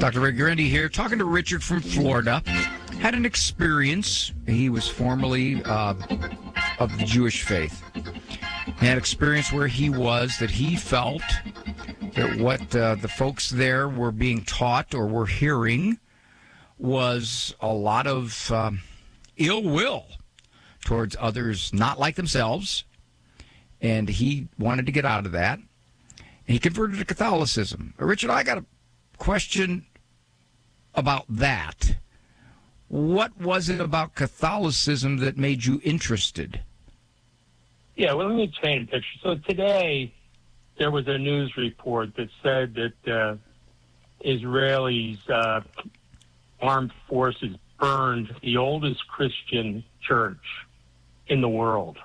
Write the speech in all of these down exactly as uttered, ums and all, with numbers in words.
Doctor Rick Grindy here, talking to Richard from Florida. Had an experience. He was formerly uh, of the Jewish faith. He had experience where he was that he felt that what uh, the folks there were being taught or were hearing was a lot of um, ill will towards others not like themselves. And he wanted to get out of that. And he converted to Catholicism. Richard, I got a question about that. What was it about Catholicism that made you interested? Yeah, well, let me paint a picture. So today, there was a news report that said that uh, Israelis' uh, armed forces burned the oldest Christian church in the world.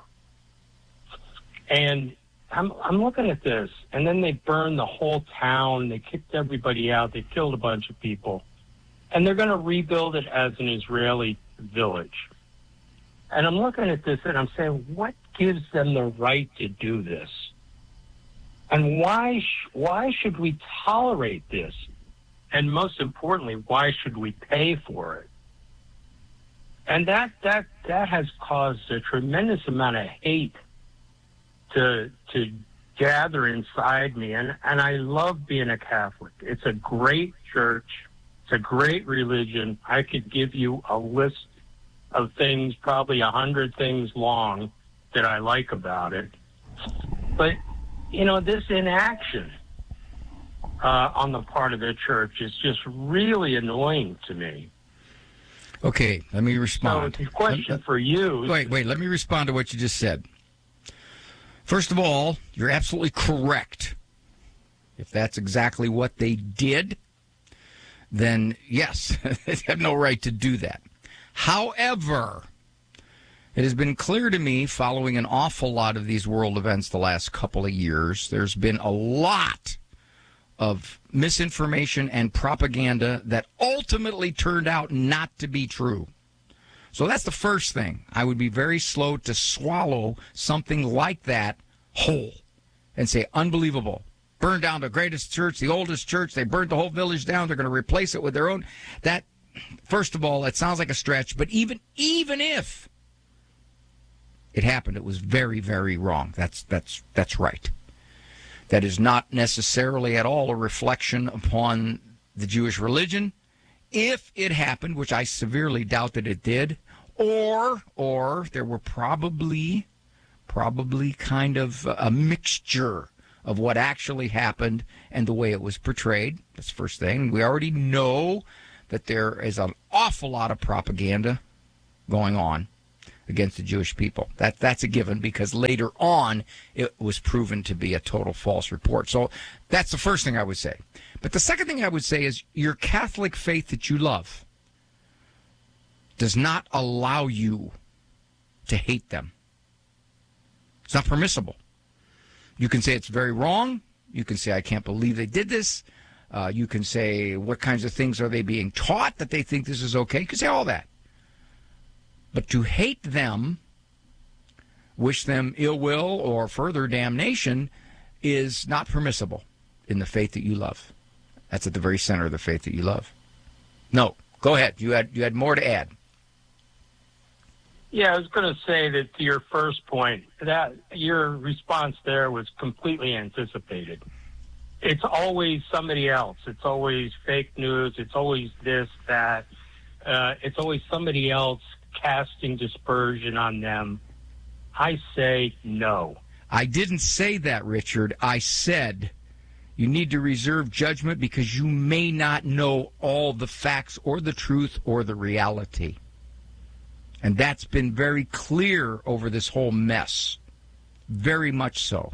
And I'm, I'm looking at this, and then they burned the whole town. They kicked everybody out. They killed a bunch of people. And they're going to rebuild it as an Israeli village. And I'm looking at this, and I'm saying, what gives them the right to do this? And why sh- why should we tolerate this? And most importantly, why should we pay for it? And that that that has caused a tremendous amount of hate to to gather inside me. And, and I love being a Catholic. It's a great church. It's a great religion. I could give you a list of things, probably a hundred things long, that I like about it. But, you know, this inaction uh, on the part of the church is just really annoying to me. Okay, let me respond. So the question let, for you... Wait, wait, let me respond to what you just said. First of all, you're absolutely correct. If that's exactly what they did, then yes, they have no right to do that. However, it has been clear to me, following an awful lot of these world events the last couple of years, there's been a lot of misinformation and propaganda that ultimately turned out not to be true. So that's the first thing. I would be very slow to swallow something like that whole and say, unbelievable. Burned down the greatest church, the oldest church. They burned the whole village down. They're going to replace it with their own. That, first of all, that sounds like a stretch. But even even if it happened, it was very, very wrong. That's that's that's right. That is not necessarily at all a reflection upon the Jewish religion. If it happened, which I severely doubt that it did, or or there were probably probably kind of a mixture of what actually happened and the way it was portrayed. That's the first thing. We already know that there is an awful lot of propaganda going on against the Jewish people. That that's a given, because later on it was proven to be a total false report. So that's the first thing I would say. But the second thing I would say is your Catholic faith that you love does not allow you to hate them. It's not permissible. You can say it's very wrong. You can say, I can't believe they did this. Uh, you can say, what kinds of things are they being taught that they think this is okay? You can say all that. But to hate them, wish them ill will or further damnation is not permissible in the faith that you love. That's at the very center of the faith that you love. No, go ahead. You had you had more to add. Yeah, I was going to say that to your first point, that your response there was completely anticipated. It's always somebody else. It's always fake news. It's always this, that. Uh, it's always somebody else casting dispersion on them. I say no. I didn't say that, Richard. I said you need to reserve judgment because you may not know all the facts or the truth or the reality. And that's been very clear over this whole mess. Very much so.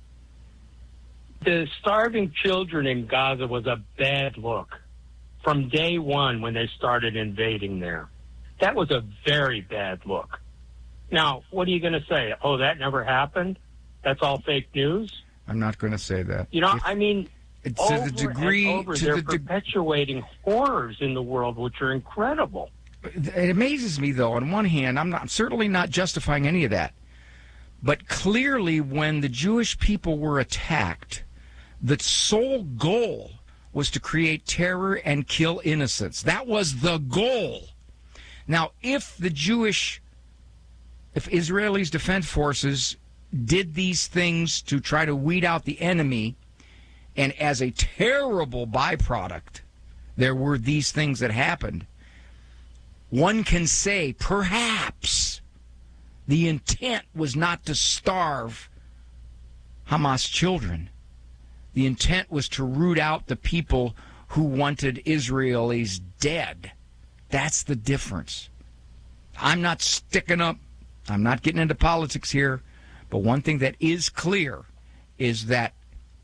The starving children in Gaza was a bad look from day one when they started invading there. That was a very bad look. Now, what are you going to say? Oh, that never happened? That's all fake news? I'm not going to say that. You know, if, I mean, to over the degree, and over, to they're the de- perpetuating horrors in the world, which are incredible. It amazes me, though, on one hand, I'm, not, I'm certainly not justifying any of that. But clearly, when the Jewish people were attacked, the sole goal was to create terror and kill innocents. That was the goal. Now, if the Jewish, if Israelis' defense forces did these things to try to weed out the enemy, and as a terrible byproduct, there were these things that happened, one can say perhaps the intent was not to starve Hamas children. The intent was to root out the people who wanted Israelis dead. That's the difference. I'm not sticking up. I'm not getting into politics here. But one thing that is clear is that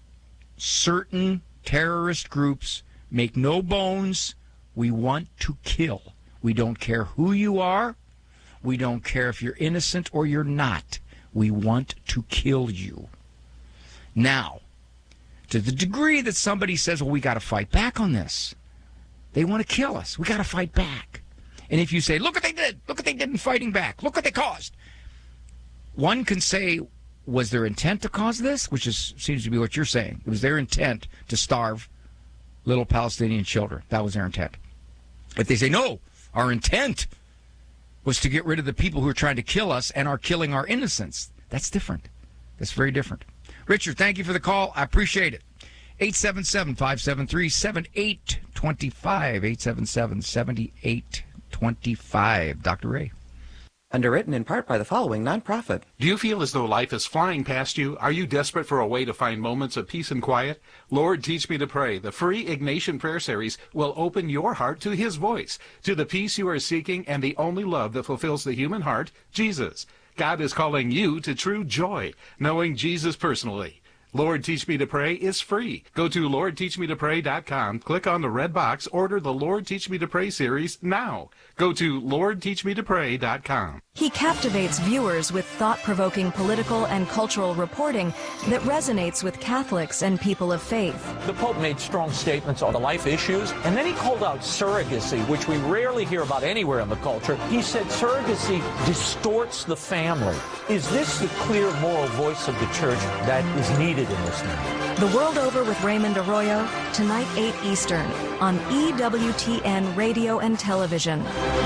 certain terrorist groups make no bones. We want to kill. We don't care who you are. We don't care if you're innocent or you're not. We want to kill you. Now, to the degree that somebody says, well, we got to fight back on this. They want to kill us. We got to fight back. And if you say, look what they did. Look what they did in fighting back. Look what they caused. One can say, was their intent to cause this? Which is seems to be what you're saying. It was their intent to starve little Palestinian children. That was their intent. If they say, no, our intent was to get rid of the people who are trying to kill us and are killing our innocents. That's different. That's very different. Richard, thank you for the call. I appreciate it. eight seven seven, five seven three, seven eight two five. eight seven seven, seven eight two five. Doctor Ray. Underwritten in part by the following nonprofit. Do you feel as though life is flying past you? Are you desperate for a way to find moments of peace and quiet? Lord, Teach Me to Pray, the free Ignatian Prayer Series, will open your heart to His voice, to the peace you are seeking and the only love that fulfills the human heart, Jesus. God is calling you to true joy, knowing Jesus personally. Lord, Teach Me to Pray is free. Go to lord teach me to pray dot com, click on the red box, order the Lord Teach Me to Pray series now. Go to lord teach me to pray dot com. He captivates viewers with thought-provoking political and cultural reporting that resonates with Catholics and people of faith. The Pope made strong statements on the life issues, and then he called out surrogacy, which we rarely hear about anywhere in the culture. He said surrogacy distorts the family. Is this the clear moral voice of the Church that is needed in this now? The World Over with Raymond Arroyo, tonight eight Eastern, on E W T N Radio and Television.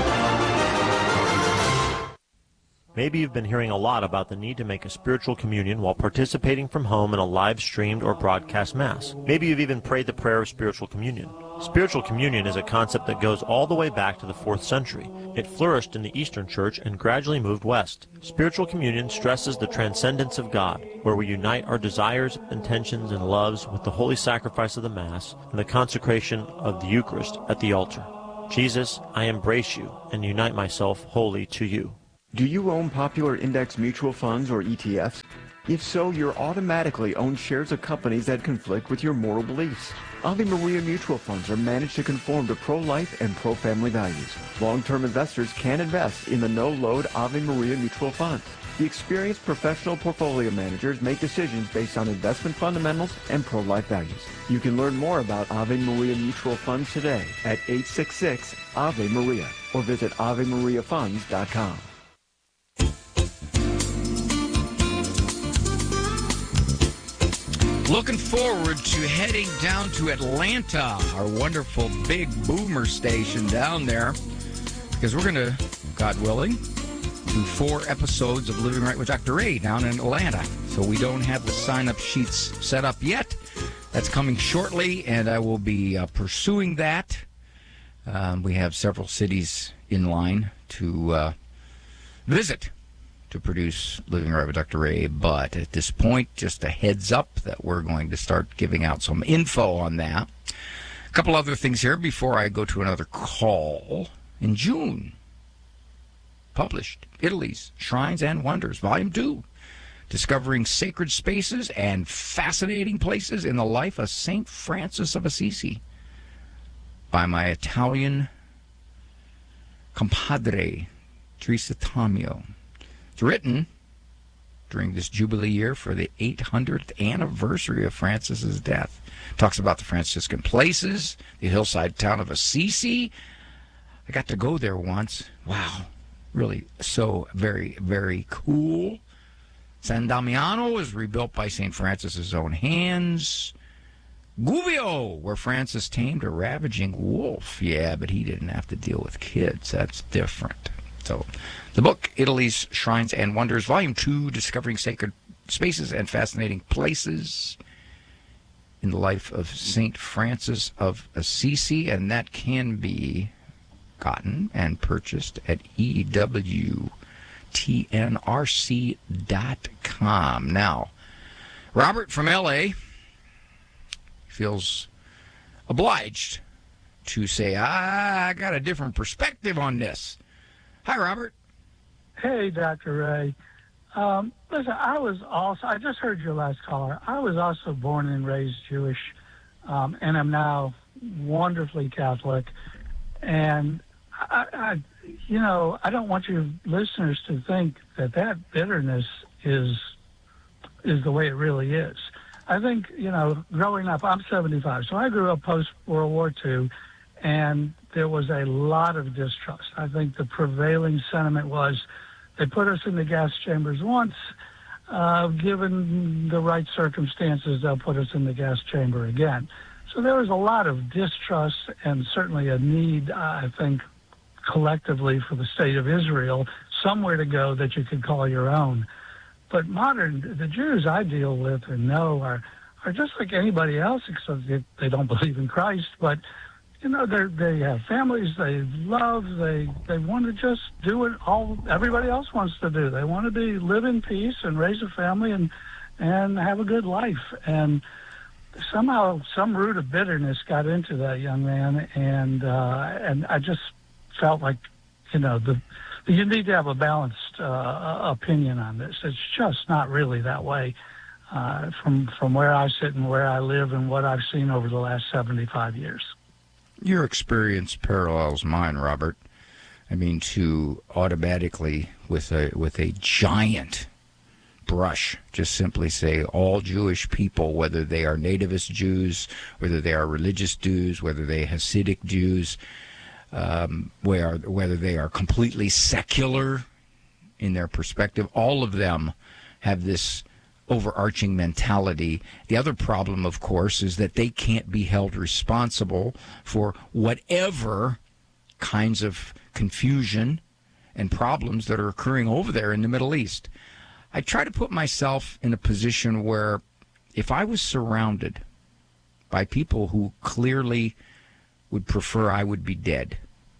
Maybe you've been hearing a lot about the need to make a spiritual communion while participating from home in a live-streamed or broadcast Mass. Maybe you've even prayed the prayer of spiritual communion. Spiritual communion is a concept that goes all the way back to the fourth century. It flourished in the Eastern Church and gradually moved west. Spiritual communion stresses the transcendence of God, where we unite our desires, intentions, and loves with the holy sacrifice of the Mass and the consecration of the Eucharist at the altar. Jesus, I embrace you and unite myself wholly to you. Do you own popular index mutual funds or E T Fs? If so, you're automatically own shares of companies that conflict with your moral beliefs. Ave Maria mutual funds are managed to conform to pro-life and pro-family values. Long-term investors can invest in the no-load Ave Maria mutual funds. The experienced professional portfolio managers make decisions based on investment fundamentals and pro-life values. You can learn more about Ave Maria mutual funds today at eight six six, A V E Maria or visit ave maria funds dot com. Looking forward to heading down to Atlanta, our wonderful big boomer station down there, because we're going to, God willing, do four episodes of Living Right with Doctor Ray down in Atlanta. So we don't have the sign-up sheets set up yet. That's coming shortly, and I will be uh, pursuing that. Um, we have several cities in line to uh, visit to produce Living Right with Doctor Ray, but at this point, just a heads up that we're going to start giving out some info on that. A couple other things here before I go to another call. In June, published Italy's Shrines and Wonders, Volume two, discovering sacred spaces and fascinating places in the life of Saint Francis of Assisi, by my Italian compadre, Teresa Tamio. It's written during this Jubilee year for the eight hundredth anniversary of Francis's death. Talks about the Franciscan places, the hillside town of Assisi. I got to go there once. Wow. Really so very, very cool. San Damiano was rebuilt by Saint Francis's own hands. Gubbio, where Francis tamed a ravaging wolf. Yeah, but he didn't have to deal with kids. That's different. So, the book, Italy's Shrines and Wonders, Volume two, Discovering Sacred Spaces and Fascinating Places in the Life of Saint Francis of Assisi, and that can be gotten and purchased at E W T N R C dot com. Now, Robert from L A feels obliged to say, I got a different perspective on this. Hi, Robert. Hey, Doctor Ray. Um, listen, I was also, I just heard your last caller. I was also born and raised Jewish, um, and I'm now wonderfully Catholic. And, I, I, you know, I don't want your listeners to think that that bitterness is is the way it really is. I think, you know, growing up, I'm seventy-five, so I grew up post-World War Two, and there was a lot of distrust. I think the prevailing sentiment was they put us in the gas chambers once. Uh, given the right circumstances, they'll put us in the gas chamber again. So there was a lot of distrust and certainly a need, uh, I think, collectively for the state of Israel, somewhere to go that you could call your own. But modern, the Jews I deal with and know are, are just like anybody else, except they, they don't believe in Christ. But, you know, they they have families they love. They they want to just do what all everybody else wants to do. They want to be live in peace and raise a family and and have a good life. And somehow some root of bitterness got into that young man, and uh, and I just felt like, you know, the. You need to have a balanced uh, opinion on this. It's just not really that way uh, from from where I sit and where I live and what I've seen over the last seventy-five years. Your experience parallels mine, Robert. I mean, to automatically, with a with a giant brush, just simply say all Jewish people, whether they are nativist Jews, whether they are religious Jews, whether they are Hasidic Jews, Um, where, whether they are completely secular in their perspective, all of them have this overarching mentality. The other problem, of course, is that they can't be held responsible for whatever kinds of confusion and problems that are occurring over there in the Middle East. I try to put myself in a position where if I was surrounded by people who clearly would prefer I would be dead,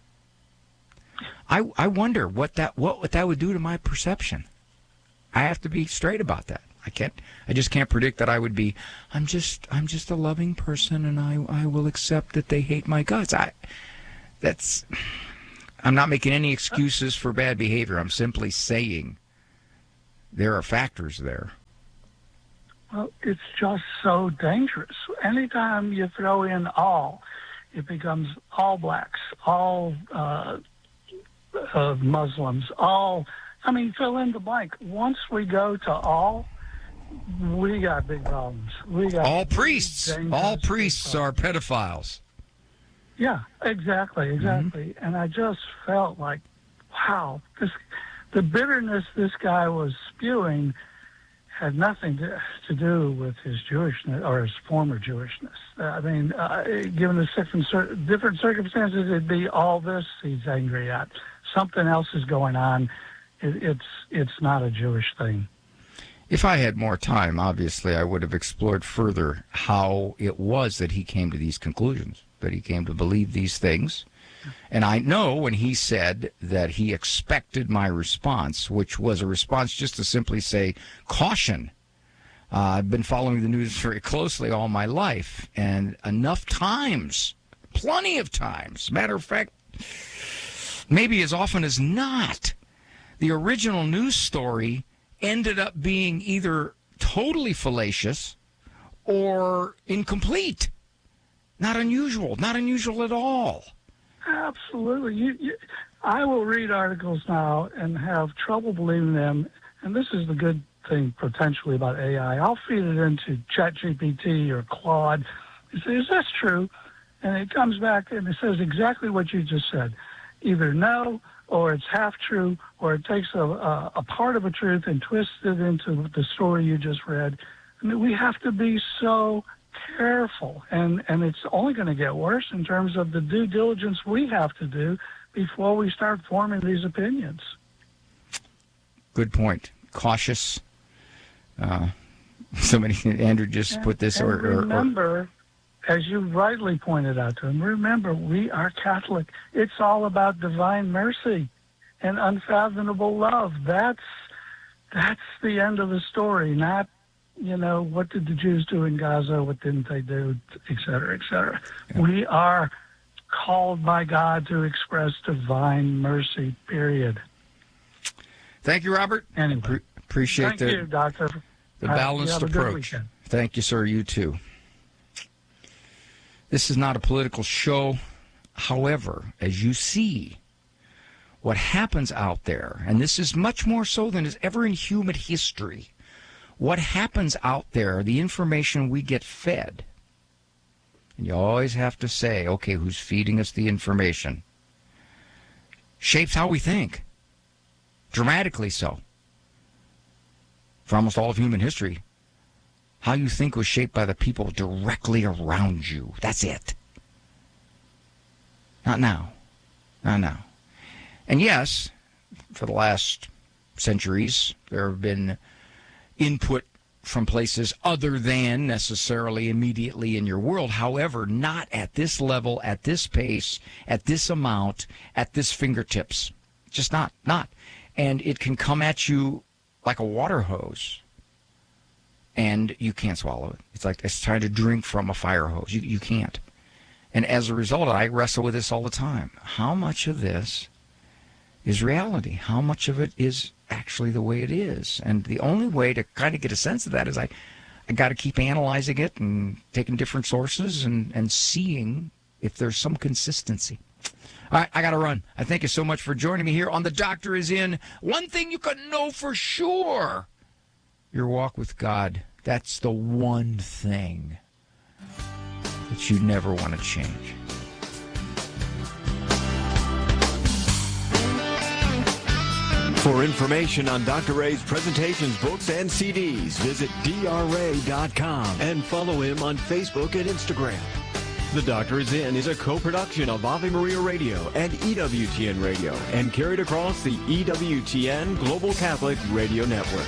I, I wonder what that what, what that would do to my perception. I have to be straight about that. I can't. I just can't predict that I would be. I'm just. I'm just a loving person, and I. I will accept that they hate my guts. I. That's. I'm not making any excuses for bad behavior. I'm simply saying there are factors there. Well, it's just so dangerous. Anytime you throw in all, it becomes all blacks, all. Uh, Of Muslims, all, I mean, fill in the blank. Once we go to all, we got big problems. We got all priests. All priests are pedophiles. Yeah, exactly, exactly. Mm-hmm. And I just felt like, wow, this, the bitterness this guy was spewing had nothing to, to do with his Jewishness or his former Jewishness. I mean, uh, given the different, different circumstances, it'd be all this he's angry at. Something else is going on. It, it's it's not a Jewish thing. If I had more time, obviously, I would have explored further how it was that he came to these conclusions, that he came to believe these things. And I know when he said that he expected my response, which was a response just to simply say, caution. Uh, I've been following the news very closely all my life, and enough times, plenty of times, matter of fact, maybe as often as not, the original news story ended up being either totally fallacious or incomplete. Not unusual, not unusual at all. Absolutely. You, you, I will read articles now and have trouble believing them, and this is the good thing potentially about A I. I'll feed it into ChatGPT or Claude and say, is this true? And it comes back and it says exactly what you just said. Either no, or it's half true, or it takes a, a, a part of a truth and twists it into the story you just read. I mean, we have to be so careful, and, and it's only going to get worse in terms of the due diligence we have to do before we start forming these opinions. Good point. Cautious. Uh, somebody, Andrew just and, put this. And or, or remember, or, as you rightly pointed out to him, remember, we are Catholic. It's all about divine mercy and unfathomable love. That's that's the end of the story, not, you know, what did the Jews do in Gaza, what didn't they do, et cetera, et cetera. Yeah. We are called by God to express divine mercy, period. Thank you, Robert. Anyway. Pre- appreciate Thank the, you, Doctor. the Uh, balanced approach. Thank you, sir. You too. This is not a political show. However, as you see, what happens out there, and this is much more so than is ever in human history, what happens out there, the information we get fed, and you always have to say, okay, who's feeding us the information, shapes how we think, dramatically so. For almost all of human history, how you think was shaped by the people directly around you. That's it. Not now. Not now. And yes, for the last centuries, there have been input from places other than necessarily immediately in your world. However, not at this level, at this pace, at this amount, at this fingertips. Just not, not. And it can come at you like a water hose, and you can't swallow it. It's like it's trying to drink from a fire hose. You, you can't. And as a result, I wrestle with this all the time. How much of this is reality? How much of it is actually the way it is? And the only way to kind of get a sense of that is I, I got to keep analyzing it and taking different sources and, and seeing if there's some consistency. All right, I got to run. I thank you so much for joining me here on The Doctor Is In. One thing you can know for sure, your walk with God, that's the one thing that you never want to change. For information on Doctor Ray's presentations, books, and C Ds, visit D R ray dot com and follow him on Facebook and Instagram. The Doctor Is In is a co-production of Ave Maria Radio and E W T N Radio and carried across the E W T N Global Catholic Radio Network.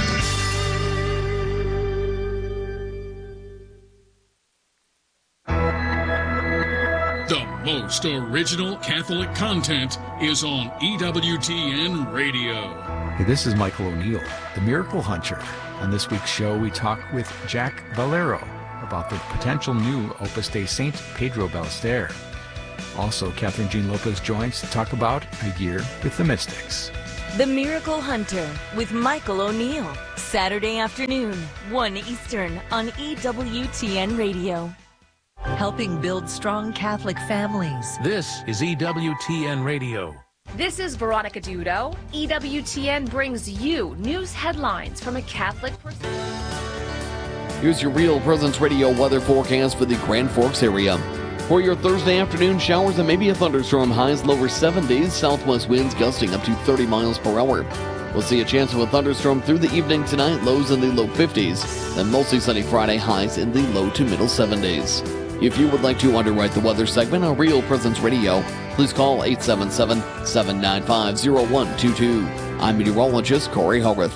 The most original Catholic content is on E W T N Radio. Hey, this is Michael O'Neill, the Miracle Hunter. On this week's show, we talk with Jack Valero about the potential new Opus Dei Saint Pedro Ballester. Also, Catherine Jean Lopez joins to talk about a year with the Mystics. The Miracle Hunter with Michael O'Neill. Saturday afternoon, one Eastern on E W T N Radio. Helping build strong Catholic families. This is E W T N Radio. This is Veronica Dudo. E W T N brings you news headlines from a Catholic perspective. Here's your Real Presence Radio weather forecast for the Grand Forks area. For your Thursday afternoon, showers and maybe a thunderstorm, highs lower seventies, southwest winds gusting up to thirty miles per hour. We'll see a chance of a thunderstorm through the evening tonight, lows in the low fifties. Then mostly sunny Friday, highs in the low to middle seventies. If you would like to underwrite the weather segment on Real Presence Radio, please call eight seven seven, seven nine five, zero one two two. I'm meteorologist Corey Howarth.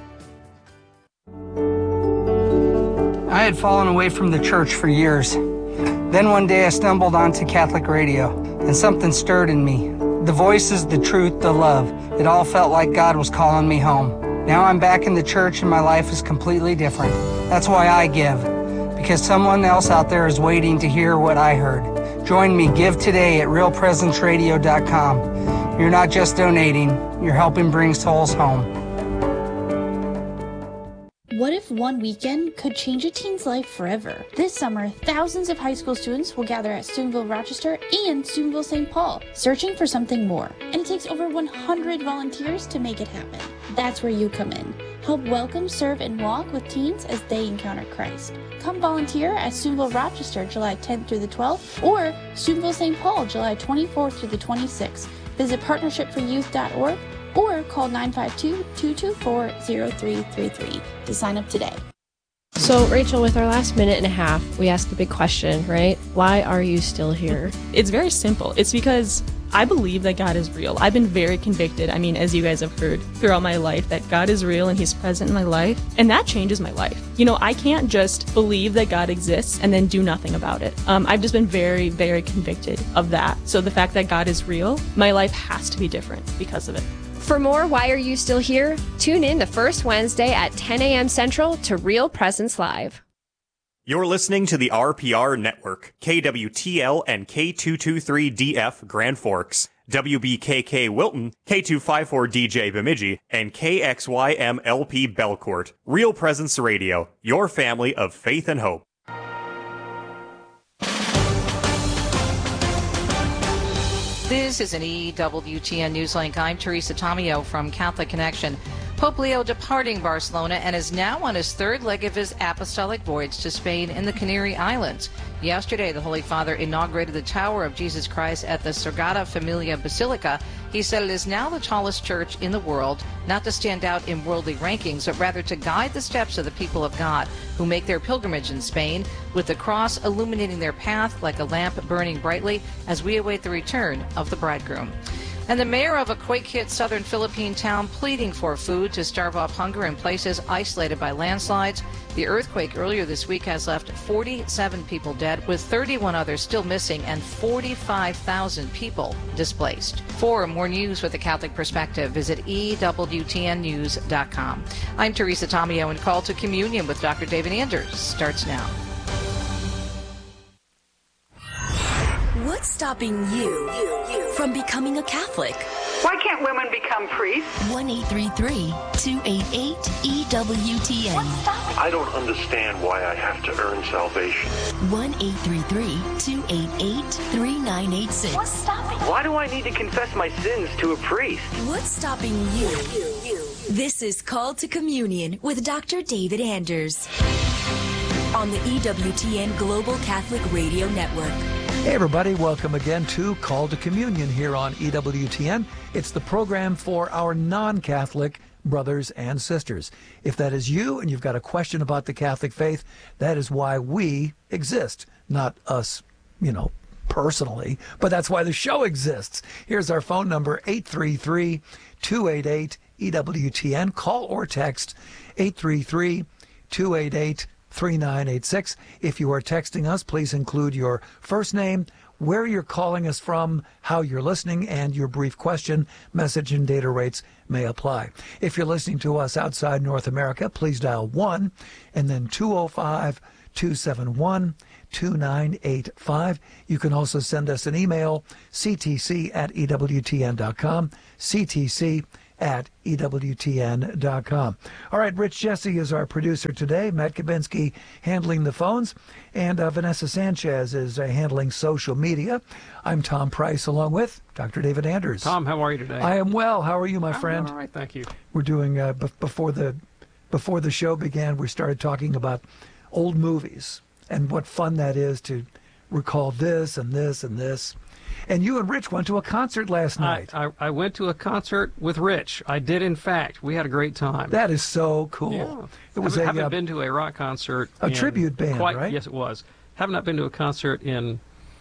I had fallen away from the church for years. Then one day I stumbled onto Catholic radio, and something stirred in me. The voices, the truth, the love. It all felt like God was calling me home. Now I'm back in the church and my life is completely different. That's why I give, because someone else out there is waiting to hear what I heard. Join me, give today at real presence radio dot com. You're not just donating, you're helping bring souls home. What if one weekend could change a teen's life forever? This summer, thousands of high school students will gather at Steubenville Rochester and Steubenville Saint Paul, searching for something more. And it takes over one hundred volunteers to make it happen. That's where you come in. Help welcome, serve, and walk with teens as they encounter Christ. Come volunteer at Steubenville Rochester July tenth through the twelfth or Steubenville Saint Paul July twenty-fourth through the twenty-sixth. Visit partnership for youth dot org or call nine five two, two two four, zero three three three to sign up today. So, Rachel, with our last minute and a half, we asked the big question, right? Why are you still here? It's very simple. It's because I believe that God is real. I've been very convicted, I mean, as you guys have heard throughout my life, that God is real and He's present in my life, and that changes my life. You know, I can't just believe that God exists and then do nothing about it. Um, I've just been very, very convicted of that. So the fact that God is real, my life has to be different because of it. For more Why Are You Still Here? Tune in the first Wednesday at ten a.m. Central to Real Presence Live. You're listening to the R P R Network, K W T L and K two two three D F Grand Forks, W B K K Wilton, K two five four D J Bemidji, and K X Y M L P Belcourt. Real Presence Radio, your family of faith and hope. This is an E W T N Newslink. I'm Teresa Tomeo from Catholic Connection. Pope Leo departing Barcelona and is now on his third leg of his apostolic voyage to Spain and the Canary Islands. Yesterday, the Holy Father inaugurated the Tower of Jesus Christ at the Sagrada Familia Basilica. He said it is now the tallest church in the world, not to stand out in worldly rankings, but rather to guide the steps of the people of God who make their pilgrimage in Spain, with the cross illuminating their path like a lamp burning brightly as we await the return of the bridegroom. And the mayor of a quake-hit southern Philippine town pleading for food to starve off hunger in places isolated by landslides. The earthquake earlier this week has left forty-seven people dead, with thirty-one others still missing and forty-five thousand people displaced. For more news with a Catholic perspective, visit E W T N news dot com. I'm Teresa Tomeo, and Call to Communion with Doctor David Anders starts now. What's stopping you, you, you from becoming a Catholic? Why can't women become priests? one eight three three, two eight eight, E W T N. I don't understand why I have to earn salvation. one eight three three, two eight eight, three nine eight six. What's stopping? Why do I need to confess my sins to a priest? What's stopping you? you, you. This is Call to Communion with Doctor David Anders on the E W T N Global Catholic Radio Network. Hey everybody, welcome again to Call to Communion here on E W T N. It's the program for our non-Catholic brothers and sisters. If that is you and you've got a question about the Catholic faith, that is why we exist, not us, you know, personally, but that's why the show exists. Here's our phone number, eight three three, two eight eight, E W T N. Call or text eight three three, two eight eight, three nine eight six. If you are texting us, please include your first name, where you're calling us from, how you're listening, and your brief question. Message and data rates may apply. If you're listening to us outside North America, please dial one and then two oh five, two seven one, two nine eight five. You can also send us an email, c t c at e w t n dot com, c t c at E W T N dot com. All right, Rich Jesse is our producer today. Matt Kabinski handling the phones. And uh, Vanessa Sanchez is uh, handling social media. I'm Tom Price, along with Doctor David Anders. Tom, how are you today? I am well. How are you, my I'm friend? all right, thank you. We're doing, uh, b- before the before the show began, we started talking about old movies and what fun that is to recall this and this and this. And you and Rich went to a concert last night. I, I, I went to a concert with Rich. I did, in fact. We had a great time. That is so cool. Yeah. It was I a, haven't uh, been to a rock concert. A in tribute band, quite, right? Yes, it was. Have not been to a concert in,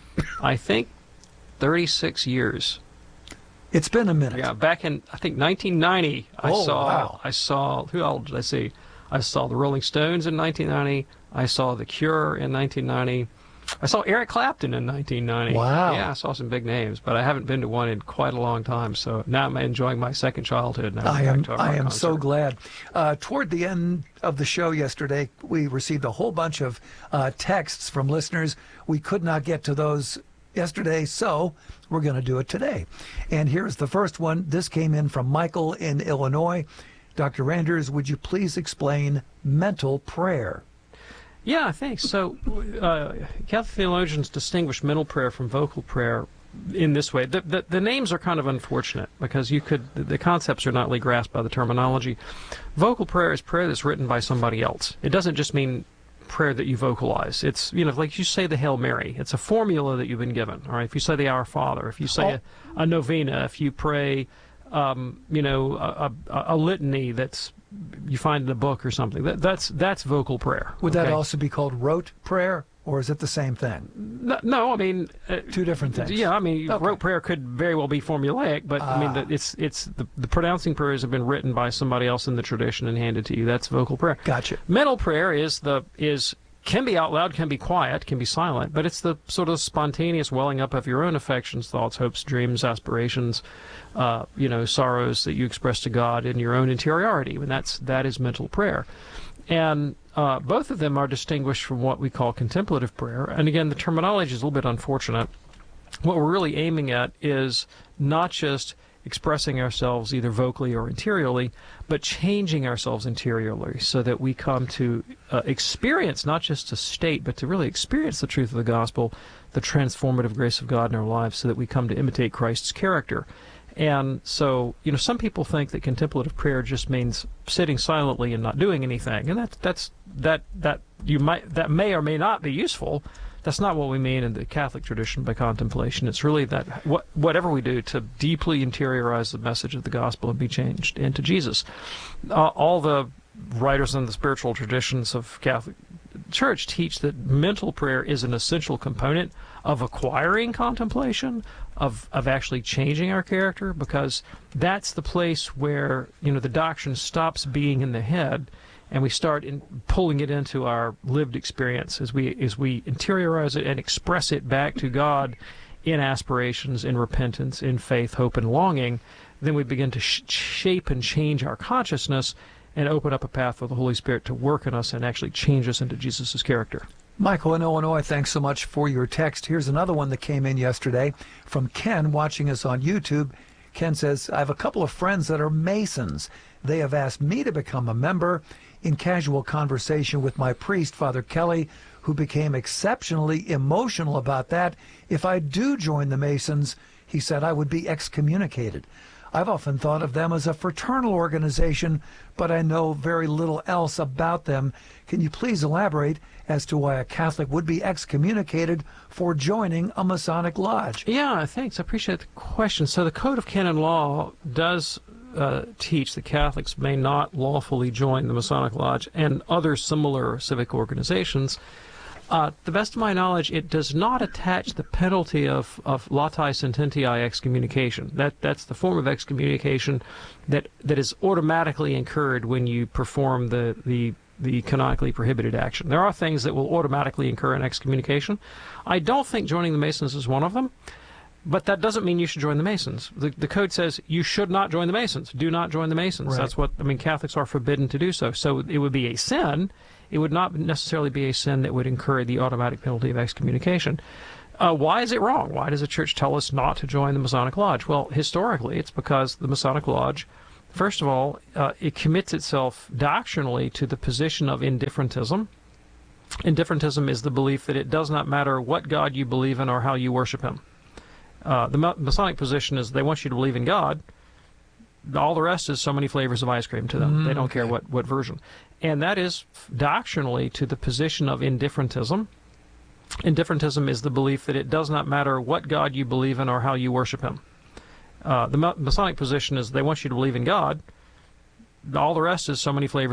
I think, thirty-six years. It's been a minute. Yeah, back in, I think, nineteen ninety, I Oh, saw, wow. I saw, who else did I see? I saw the Rolling Stones in nineteen ninety. I saw The Cure in nineteen ninety. I saw Eric Clapton in nineteen ninety. Wow. Yeah, I saw some big names, but I haven't been to one in quite a long time. So now I'm enjoying my second childhood. Now I I'm am back to a rock I am concert. so glad. Uh, toward the end of the show yesterday, we received a whole bunch of uh, texts from listeners. We could not get to those yesterday, so we're going to do it today. And here's the first one. This came in from Michael in Illinois. Doctor Anders, would you please explain mental prayer? Yeah, thanks. So uh, Catholic theologians distinguish mental prayer from vocal prayer in this way. The, the, the names are kind of unfortunate because you could the, the concepts are not really grasped by the terminology. Vocal prayer is prayer that's written by somebody else. It doesn't just mean prayer that you vocalize. It's, you know, like you say the Hail Mary. It's a formula that you've been given. All right. If you say the Our Father, if you say a, a novena, if you pray, um, you know, a, a, a litany that's you find in a book or something. That, that's that's vocal prayer. Would okay? that also be called rote prayer, or is it the same thing? No, no I mean uh, two different things. Yeah, I mean okay. rote prayer could very well be formulaic, but ah. I mean the, it's it's the, the pronouncing prayers have been written by somebody else in the tradition and handed to you. That's vocal prayer. Gotcha. Mental prayer is the is. Can be out loud, can be quiet, can be silent, but it's the sort of spontaneous welling up of your own affections, thoughts, hopes, dreams, aspirations, uh, you know, sorrows that you express to God in your own interiority. And that's that is mental prayer, and uh, both of them are distinguished from what we call contemplative prayer. And again, the terminology is a little bit unfortunate. What we're really aiming at is not just expressing ourselves either vocally or interiorly, but changing ourselves interiorly so that we come to uh, experience not just a state, but to really experience the truth of the gospel, the transformative grace of God in our lives, so that we come to imitate Christ's character. And so, you know, some people think that contemplative prayer just means sitting silently and not doing anything, and that's that's that that you might that may or may not be useful. That's not what we mean in the Catholic tradition by contemplation. It's really that what, whatever we do to deeply interiorize the message of the gospel and be changed into Jesus. Uh, all the writers in the spiritual traditions of Catholic Church teach that mental prayer is an essential component of acquiring contemplation, of of actually changing our character, because that's the place where, you know, the doctrine stops being in the head and we start in pulling it into our lived experience as we as we interiorize it and express it back to God in aspirations, in repentance, in faith, hope, and longing. Then we begin to sh- shape and change our consciousness and open up a path for the Holy Spirit to work in us and actually change us into Jesus' character. Michael in Illinois, thanks so much for your text. Here's another one that came in yesterday from Ken, watching us on YouTube. Ken says, I have a couple of friends that are Masons. They have asked me to become a member. In casual conversation with my priest, Father Kelly, who became exceptionally emotional about that, if I do join the Masons, he said I would be excommunicated. I've often thought of them as a fraternal organization, but I know very little else about them. Can you please elaborate as to why a Catholic would be excommunicated for joining a Masonic lodge? Yeah, thanks. I appreciate the question. So the Code of Canon Law does uh, teach that Catholics may not lawfully join the Masonic Lodge and other similar civic organizations. Uh, to the best of my knowledge, it does not attach the penalty of, of latae sententiae excommunication. That that's the form of excommunication that that is automatically incurred when you perform the, the the canonically prohibited action. There are things that will automatically incur an excommunication. I don't think joining the Masons is one of them, but that doesn't mean you should join the Masons. The, the code says you should not join the Masons. Do not join the Masons. Right. That's what, I mean, Catholics are forbidden to do so. So it would be a sin. It would not necessarily be a sin that would incur the automatic penalty of excommunication. Uh, why is it wrong? Why does the Church tell us not to join the Masonic Lodge? Well, historically, it's because the Masonic Lodge, first of all, uh, it commits itself doctrinally to the position of indifferentism. Indifferentism is the belief that it does not matter what God you believe in or how you worship him. Uh, the Masonic position is they want you to believe in God. All the rest is so many flavors of ice cream to them. Mm, they don't okay. care what, what version. And that is doctrinally to the position of indifferentism. Indifferentism is the belief that it does not matter what God you believe in or how you worship him. Uh, the Masonic position is they want you to believe in God. All the rest is so many flavors